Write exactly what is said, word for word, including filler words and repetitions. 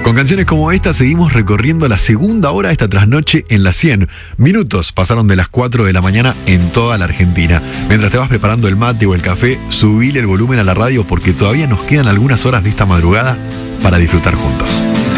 Con canciones como esta seguimos recorriendo la segunda hora de esta trasnoche en la cien. Minutos pasaron de las cuatro de la mañana en toda la Argentina. Mientras te vas preparando el mate o el café, subile el volumen a la radio porque todavía nos quedan algunas horas de esta madrugada para disfrutar juntos.